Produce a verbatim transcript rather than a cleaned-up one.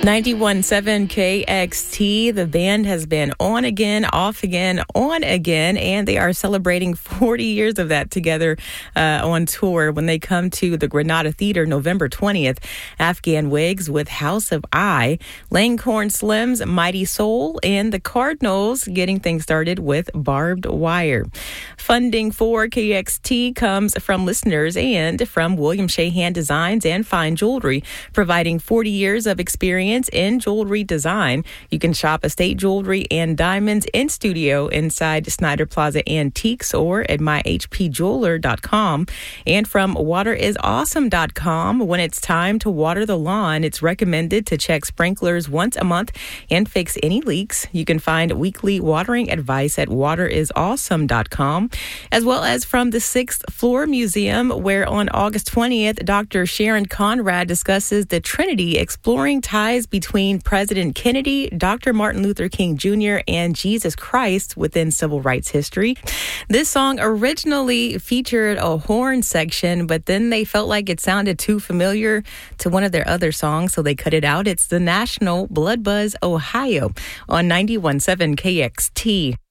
ninety-one point seven K X T. The band has been on again, off again, on again, and they are celebrating forty years of that together uh, on tour when they come to the Granada Theater November twentieth. Afghan Wigs with House of I, Langhorne Slims, Mighty Soul, and the Cardinals getting things started with Barbed Wire. Funding for K X T comes from listeners and from William Shahan Designs and Fine Jewelry, providing forty years of experience in jewelry design. You can shop estate jewelry and diamonds in studio inside Snyder Plaza Antiques or at my h p jeweler dot com. And from water is awesome dot com, when it's time to water the lawn, it's recommended to check sprinklers once a month and fix any leaks. You can find weekly watering advice at water is awesome dot com, as well as from the Sixth Floor Museum, where on August twentieth, Doctor Sharon Conrad discusses the Trinity, exploring ties between President Kennedy, Doctor Martin Luther King Junior, and Jesus Christ within civil rights history. This song originally featured a horn section, but then they felt like it sounded too familiar to one of their other songs, so they cut it out. It's the National Blood Buzz Ohio on ninety-one point seven K X T.